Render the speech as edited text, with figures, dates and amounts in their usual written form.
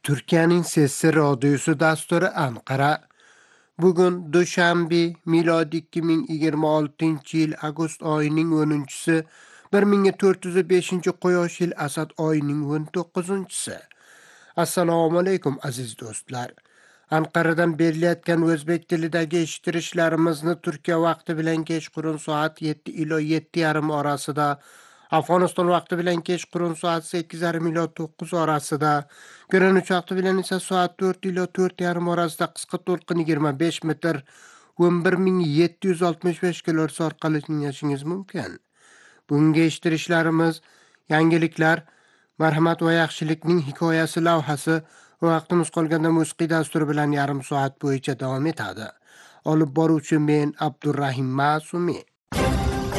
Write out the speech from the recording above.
Türkiye'nin Sesi Radyosu dasturi Ankara. Bugun Dushanbe milodi 2026-yil avgust oyining 10-si, 1405 Quyosh yil Asad oyining 19-si. Assalomu alaykum aziz do'stlar. Anqaradan berilayotgan o'zbek tilidagi eshittirishlarimizni Turkiya vaqti bilan kechqurun soat 7 ilo 7:30 orasida, Afg'oniston vaqti bilan kechqurun soat 8:30 ilo 9 orasida, Greenwich vaqti bilan esa soat 4 ilo 4:30 orasida qisqa to'lqin 25 metr 11765 kHz orqali tinglashingiz mumkin. Bunga eshittirishlarimiz, yangiliklar, marhamat va yaxshilikning hikoyasi lavhasi va vaqtimiz qolganda musiqiy dasturi bilan yarim soat bo'yicha davom etadi. Olib boruvchi men Abdurrahim Ma'sumi.